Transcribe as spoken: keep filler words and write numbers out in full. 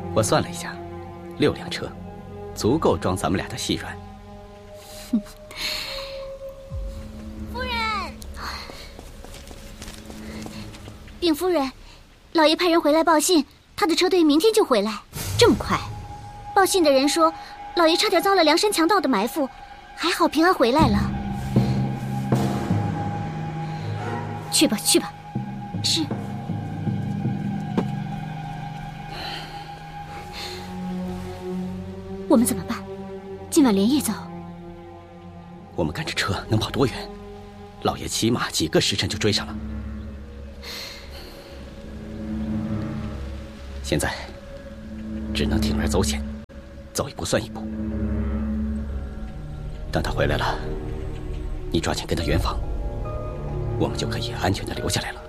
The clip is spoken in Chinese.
我算了一下，六辆车，足够装咱们俩的细软。 夫人，禀夫人，老爷派人回来报信，他的车队明天就回来。 这么快？ 报信的人说，老爷差点遭了梁山强盗的埋伏，还好平安回来了。 去吧，去吧。 是。 我们怎么办？今晚连夜走？ 我们赶着车能跑多远？老爷起码几个时辰就追上了。现在只能铤而走险，走一步算一步。等他回来了，你抓紧跟他圆房，我们就可以安全的留下来了。